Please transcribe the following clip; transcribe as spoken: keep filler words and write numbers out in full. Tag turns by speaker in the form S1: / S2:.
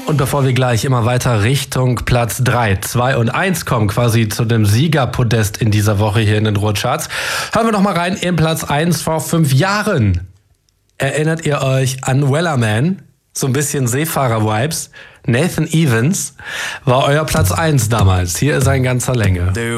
S1: Und bevor wir gleich immer weiter Richtung Platz drei, zwei und eins kommen, quasi zu dem Siegerpodest in dieser Woche hier in den Ruhrcharts, hören wir noch mal rein in Platz eins vor fünf Jahren. Erinnert ihr euch an Wellerman? So ein bisschen Seefahrer-Vibes. Nathan Evans war euer Platz eins damals. Hier ist ein ganzer Länge.